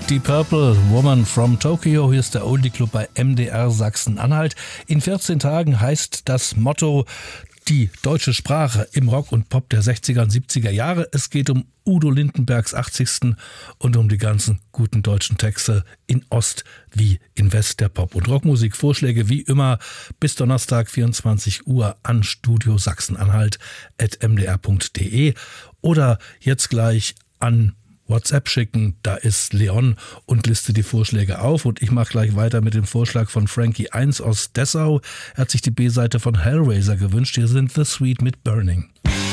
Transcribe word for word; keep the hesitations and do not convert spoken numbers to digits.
Deep Purple, Woman from Tokyo. Hier ist der Oldie Club bei M D R Sachsen-Anhalt. In vierzehn Tagen heißt das Motto die deutsche Sprache im Rock und Pop der sechziger und siebziger Jahre. Es geht um Udo Lindenbergs achtzigsten und um die ganzen guten deutschen Texte in Ost wie in West der Pop- und Rockmusik. Vorschläge wie immer bis Donnerstag vierundzwanzig Uhr an studio sachsen-anhalt at m d r punkt d e oder jetzt gleich an WhatsApp schicken, da ist Leon und liste die Vorschläge auf und ich mache gleich weiter mit dem Vorschlag von Frankie eins aus Dessau. Er hat sich die B-Seite von Hellraiser gewünscht. Hier sind The Sweet mit Burning.